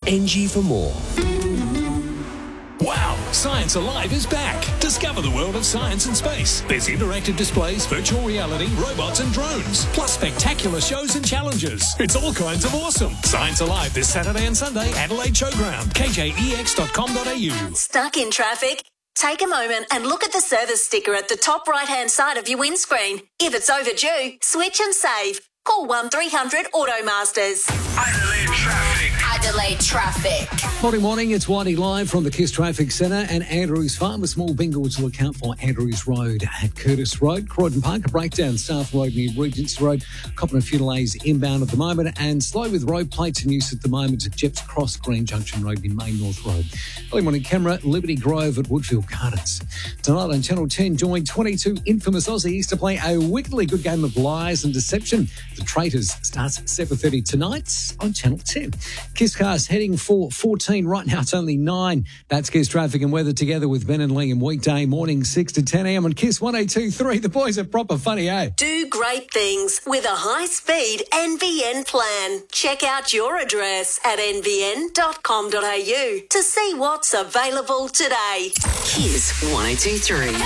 NG for more. Wow, Science Alive is back. Discover the world of science and space. There's interactive displays, virtual reality, robots and drones, plus spectacular shows and challenges. It's all kinds of awesome. Science Alive this Saturday and Sunday, Adelaide Showground, kjex.com.au. Stuck in traffic? Take a moment and look at the service sticker at the top right-hand side of your windscreen. If it's overdue, switch and save. Call 1300 Automasters. Adelaide Traffic. Adelaide Traffic. Morning, it's Whitey live from the KISS Traffic Centre and Andrews Farm. A small bingo to look out for Andrews Road at Curtis Road. Croydon Park, a breakdown South Road near Regency Road. Copping a few delays inbound at the moment and slow with road plates in use at the moment at Jeps Cross Green Junction Road in Main North Road. Early morning camera, Liberty Grove at Woodfield Gardens. Tonight on Channel 10, join 22 infamous Aussies to play a wickedly good game of lies and deception. The Traitors starts at 7:30 tonight on Channel 10. KISS Cast heading for 14. Right now it's only 9. That's KISS Traffic and Weather together with Ben and Liam weekday morning 6 to 10 a.m. on KISS 102.3. The boys are proper funny, eh? Do great things with a high-speed NBN plan. Check out your address at nbn.com.au to see what's available today. KISS 102.3.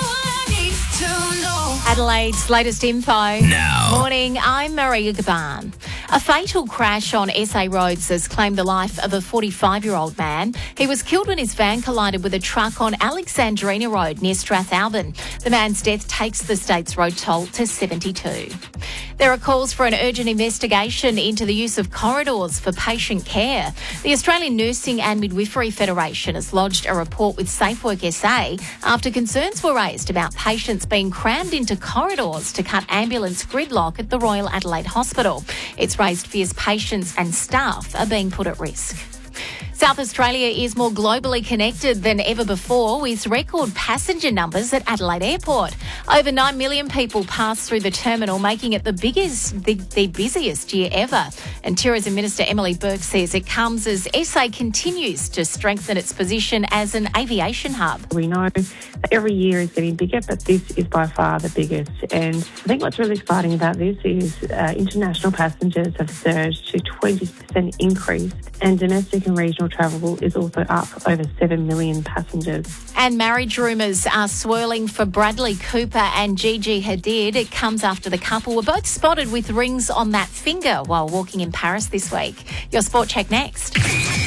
Adelaide's latest info. Now. Morning, I'm Maria Gaban. A fatal crash on SA roads has claimed the life of a 45-year-old man. He was killed when his van collided with a truck on Alexandrina Road near Strathalbyn. The man's death takes the state's road toll to 72. There are calls for an urgent investigation into the use of corridors for patient care. The Australian Nursing and Midwifery Federation has lodged a report with SafeWork SA after concerns were raised about patients being crammed into corridors to cut ambulance gridlock at the Royal Adelaide Hospital. It's raised fears patients and staff are being put at risk. South Australia is more globally connected than ever before with record passenger numbers at Adelaide Airport. Over 9 million people pass through the terminal, making it the busiest year ever. And Tourism Minister Emily Burke says it comes as SA continues to strengthen its position as an aviation hub. We know that every year is getting bigger, but this is by far the biggest. And I think what's really exciting about this is international passengers have surged to 20% increase, and domestic and regional travel is also up over 7 million passengers. And marriage rumours are swirling for Bradley Cooper and Gigi Hadid. It comes after the couple were both spotted with rings on that finger while walking in Paris this week. Your Sport Check next.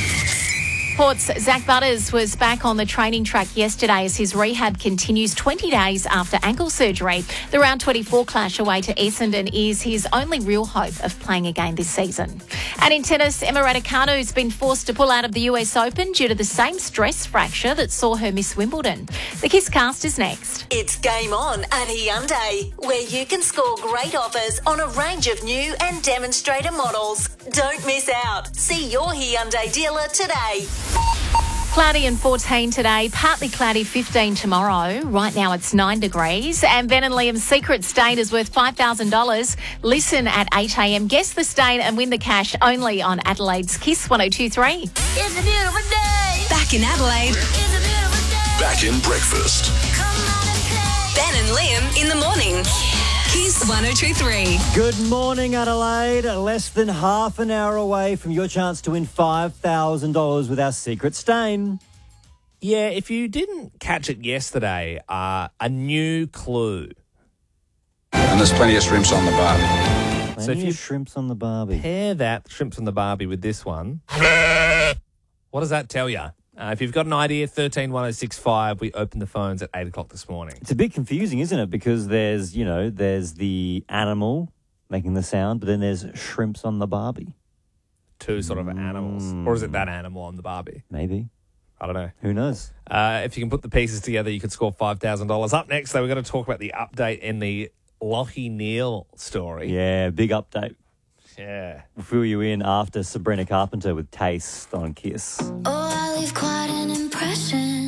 Port's Zach Butters was back on the training track yesterday as his rehab continues 20 days after ankle surgery. The round 24 clash away to Essendon is his only real hope of playing again this season. And in tennis, Emma Raducanu's been forced to pull out of the US Open due to the same stress fracture that saw her miss Wimbledon. The KISS Cast is next. It's Game On at Hyundai, where you can score great offers on a range of new and demonstrator models. Don't miss out. See your Hyundai dealer today. Cloudy and 14 today, partly cloudy 15 tomorrow. Right now it's 9 degrees. And Ben and Liam's secret stain is worth $5,000. Listen at 8 a.m. Guess the stain and win the cash only on Adelaide's KISS 102.3. It's a beautiful day. Back in Adelaide. It's a beautiful day. Back in breakfast. Come on and play. Ben and Liam in the morning. KISS 102.3. Good morning, Adelaide. Less than half an hour away from your chance to win $5,000 with our secret stain. Yeah, if you didn't catch it yesterday, a new clue. And there's plenty of shrimps on the barbie. So if you shrimps on the barbie. pair that shrimps on the barbie with this one, what does that tell you? If you've got an idea, 131065, we opened the phones at 8 o'clock this morning. It's a bit confusing, isn't it? Because there's the animal making the sound, but then there's shrimps on the barbie. Two sort of animals. Or is it that animal on the barbie? Maybe. I don't know. Who knows? If you can put the pieces together, you could score $5,000. Up next, though, we're going to talk about the update in the Lachie Neale story. Yeah, big update. Yeah. We'll fill you in after Sabrina Carpenter with Taste on KISS. Oh, I leave quite an impression.